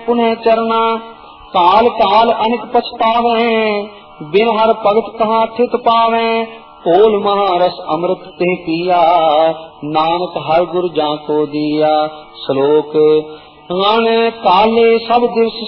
पुनः चरना। काल काल अनिक पछतावे, बिन हर भगत कहाँ थित पावे। ओल महारस अमृत ते पिया, नानक हर गुर जाको दिया। श्लोक। काले सब दिवस